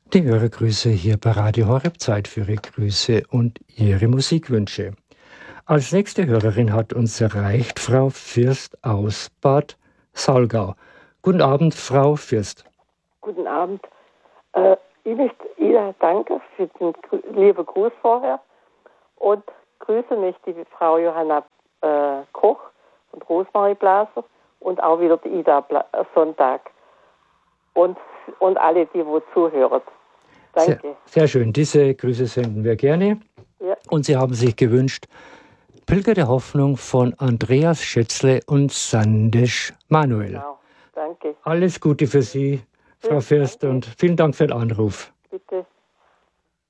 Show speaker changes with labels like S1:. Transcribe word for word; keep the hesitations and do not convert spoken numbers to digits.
S1: Die Hörergrüße hier bei Radio Horeb, Zeit für Ihre Grüße und Ihre Musikwünsche. Als nächste Hörerin hat uns erreicht Frau Fürst aus Bad Saulgau. Guten Abend, Frau Fürst.
S2: Guten Abend. Äh, ich möchte Ihnen danken für den lieben Gruß vorher und grüße mich die Frau Johanna äh, Koch und Rosmarie Blaser und auch wieder die Ida Bla Sonntag und, und alle, die wo zuhören. Danke.
S1: Sehr, sehr schön. Diese Grüße senden wir gerne. Ja. Und Sie haben sich gewünscht, Pilger der Hoffnung von Andreas Schätzle und Sandesh Manuel.
S2: Genau. Danke.
S1: Alles Gute für Sie, Frau Fürst,
S2: danke.
S1: Und vielen Dank für den Anruf.
S2: Bitte.